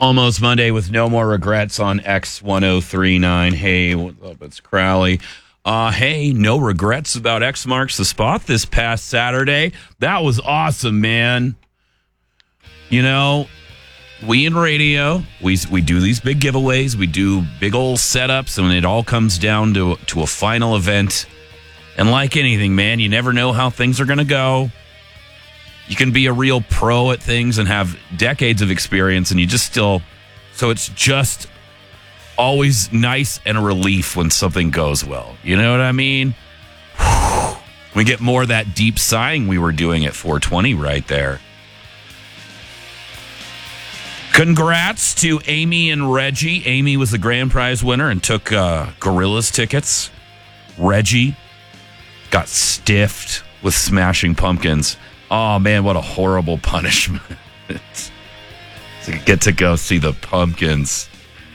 Almost Monday with no more regrets on X1039. Hey, what's up? It's Crowley. Hey, no regrets about X Marks the Spot this past Saturday. That was awesome, man. You know, we in radio, we do these big giveaways. We do big old setups, and it all comes down to a final event. And like anything, man, you never know how things are going to go. You can be a real pro at things and have decades of experience, and you just still... So it's just always nice and a relief when something goes well. You know what I mean? We get more of that deep sighing we were doing at 420 right there. Congrats to Amy and Reggie. Amy was the grand prize winner and took Gorillaz tickets. Reggie got stiffed with Smashing Pumpkins. Oh, man, what a horrible punishment. To get to go see the Pumpkins.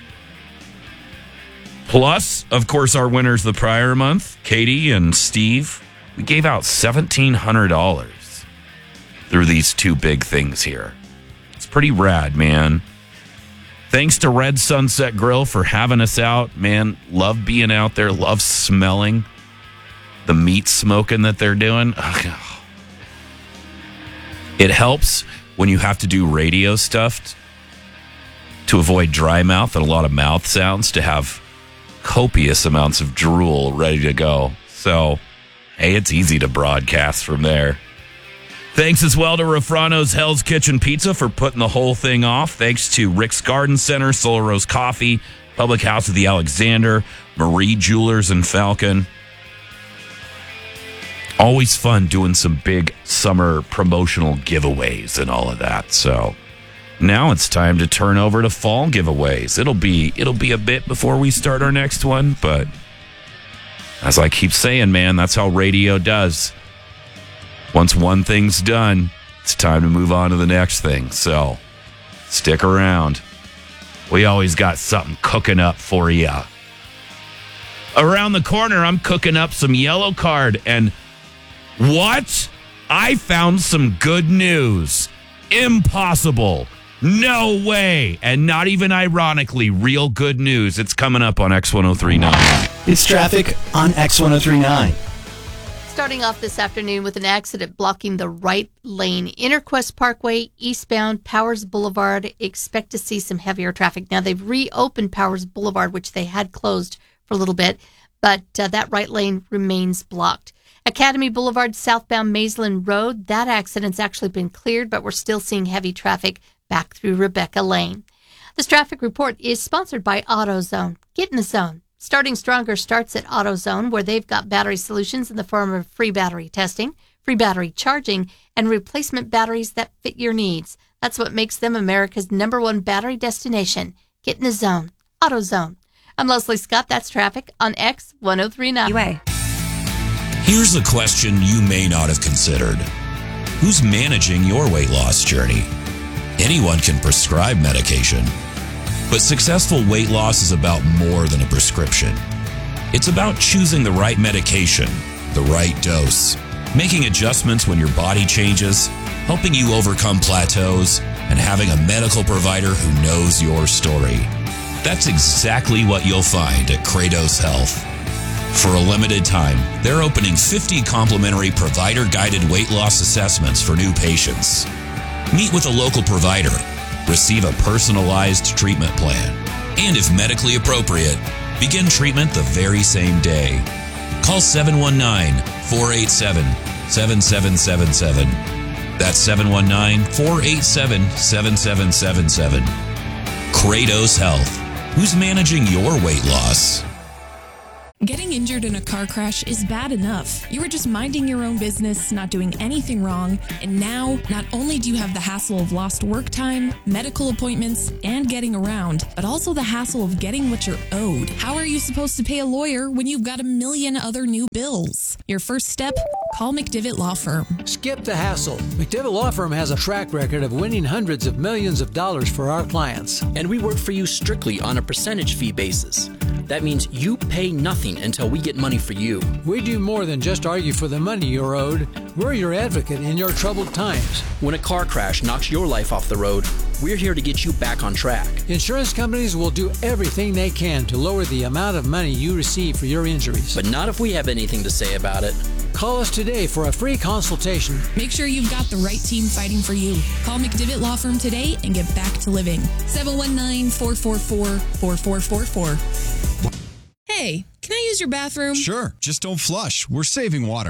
Plus, of course, our winners the prior month, Katie and Steve, we gave out $1,700 through these two big things here. It's pretty rad, man. Thanks to Red Sunset Grill for having us out. Man, love being out there, love smelling the meat smoking that they're doing. It helps when you have to do radio stuff to avoid dry mouth and a lot of mouth sounds, to have copious amounts of drool ready to go. So, hey, it's easy to broadcast from there. Thanks as well to Rafrano's Hell's Kitchen Pizza for putting the whole thing off. Thanks to Rick's Garden Center, Solar Rose Coffee, Public House of the Alexander, Marie Jewelers and Falcon. Always fun doing some big summer promotional giveaways and all of that. So now it's time to turn over to fall giveaways. It'll be a bit before we start our next one, but as I keep saying, man, that's how radio does. Once one thing's done, it's time to move on to the next thing. So stick around. We always got something cooking up for you. Around the corner, I'm cooking up some yellow card, and what? I found some good news. Impossible. No way. And not even ironically, real good news. It's coming up on X1039. It's traffic on X1039. Starting off this afternoon with an accident blocking the right lane. Interquest Parkway, eastbound Powers Boulevard. Expect to see some heavier traffic. Now, they've reopened Powers Boulevard, which they had closed for a little bit, but that right lane remains blocked. Academy Boulevard, southbound Maisland Road. That accident's actually been cleared, but we're still seeing heavy traffic back through Rebecca Lane. This traffic report is sponsored by AutoZone. Get in the zone. Starting Stronger starts at AutoZone, where they've got battery solutions in the form of free battery testing, free battery charging, and replacement batteries that fit your needs. That's what makes them America's #1 battery destination. Get in the zone. AutoZone. I'm Leslie Scott. That's traffic on X1039. Here's a question you may not have considered. Who's managing your weight loss journey? Anyone can prescribe medication, but successful weight loss is about more than a prescription. It's about choosing the right medication, the right dose, making adjustments when your body changes, helping you overcome plateaus, and having a medical provider who knows your story. That's exactly what you'll find at Kratos Health. For a limited time, they're opening 50 complimentary provider-guided weight loss assessments for new patients. Meet with a local provider, receive a personalized treatment plan, and if medically appropriate, begin treatment the very same day. Call 719-487-7777. That's 719-487-7777. Kratos Health. Who's managing your weight loss? Getting injured in a car crash is bad enough. You were just minding your own business, not doing anything wrong, and now not only do you have the hassle of lost work time, medical appointments, and getting around, but also the hassle of getting what you're owed. How are you supposed to pay a lawyer when you've got a million other new bills? Your first step? Call McDivitt Law Firm. Skip the hassle. McDivitt Law Firm has a track record of winning hundreds of millions of dollars for our clients. And we work for you strictly on a percentage fee basis. That means you pay nothing until we get money for you. We do more than just argue for the money you're owed. We're your advocate in your troubled times. When a car crash knocks your life off the road, we're here to get you back on track. Insurance companies will do everything they can to lower the amount of money you receive for your injuries. But not if we have anything to say about it. Call us today for a free consultation. Make sure you've got the right team fighting for you. Call McDivitt Law Firm today and get back to living. 719-444-4444. Hey, can I use your bathroom? Sure, just don't flush. We're saving water.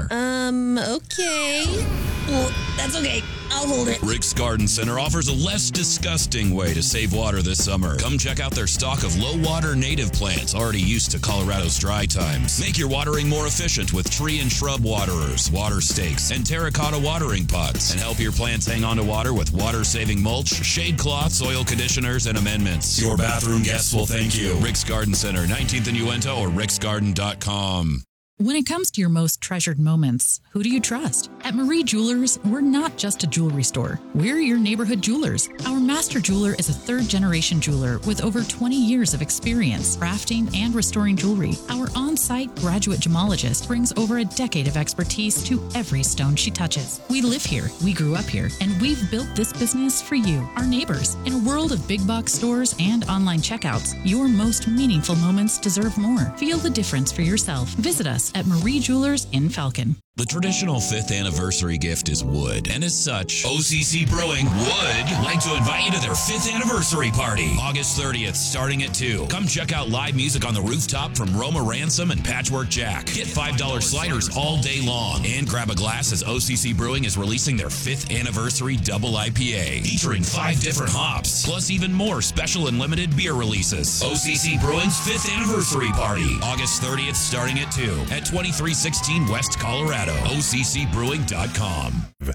Okay. Well, that's okay. I'll hold it. Rick's Garden Center offers a less disgusting way to save water this summer. Come check out their stock of low-water native plants already used to Colorado's dry times. Make your watering more efficient with tree and shrub waterers, water stakes, and terracotta watering pots. And help your plants hang on to water with water-saving mulch, shade cloths, soil conditioners, and amendments. Your bathroom guests will thank you. Rick's Garden Center, 19th and Uinta, or ricksgarden.com. When it comes to your most treasured moments, who do you trust? At Marie Jewelers, we're not just a jewelry store. We're your neighborhood jewelers. Our master jeweler is a third-generation jeweler with over 20 years of experience crafting and restoring jewelry. Our on-site graduate gemologist brings over a decade of expertise to every stone she touches. We live here, we grew up here, and we've built this business for you, our neighbors. In a world of big box stores and online checkouts, your most meaningful moments deserve more. Feel the difference for yourself. Visit us at Marie Jewelers in Falcon. The traditional 5th anniversary gift is wood, and as such, OCC Brewing would like to invite you to their 5th anniversary party, August 30th, starting at 2. Come check out live music on the rooftop from Roma Ransom and Patchwork Jack. Get $5 sliders all day long, and grab a glass as OCC Brewing is releasing their 5th anniversary double IPA, featuring 5 different hops, plus even more special and limited beer releases. OCC Brewing's 5th anniversary party, August 30th, starting at 2, at 2316 West Colorado. OCCbrewing.com.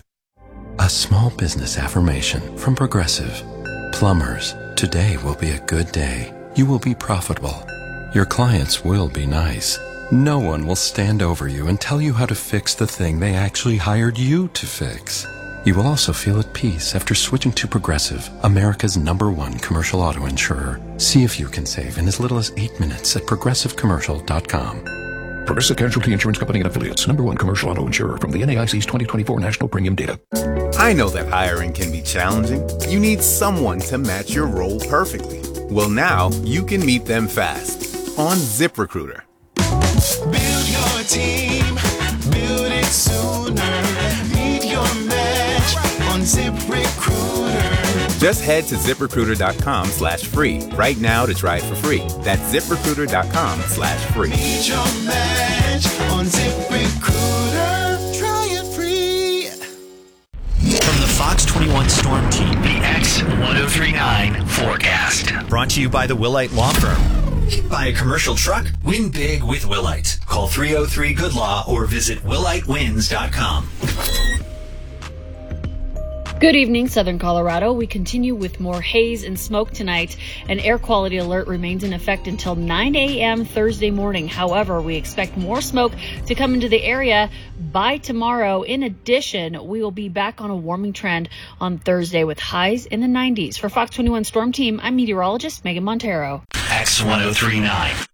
A small business affirmation from Progressive. Plumbers, today will be a good day. You will be profitable. Your clients will be nice. No one will stand over you and tell you how to fix the thing they actually hired you to fix. You will also feel at peace after switching to Progressive, America's #1 commercial auto insurer. See if you can save in as little as 8 minutes at progressivecommercial.com. Progressive Casualty Insurance Company and Affiliates, #1 commercial auto insurer from the NAIC's 2024 National Premium Data. I know that hiring can be challenging. You need someone to match your role perfectly. Well, now you can meet them fast on ZipRecruiter. Build your team, build it sooner. Meet your match on ZipRecruiter. Just head to ZipRecruiter.com/free right now to try it for free. That's ZipRecruiter.com/free. Meet your match on ZipRecruiter. Try it free. From the Fox 21 Storm Team, the X1039 forecast. Brought to you by the Willite Law Firm. Buy a commercial truck? Win big with Willite. Call 303-GOOD-LAW or visit willitewins.com. Good evening, Southern Colorado. We continue with more haze and smoke tonight. An air quality alert remains in effect until 9 a.m. Thursday morning. However, we expect more smoke to come into the area by tomorrow. In addition, we will be back on a warming trend on Thursday with highs in the 90s. For Fox 21 Storm Team, I'm meteorologist Megan Montero. X1039.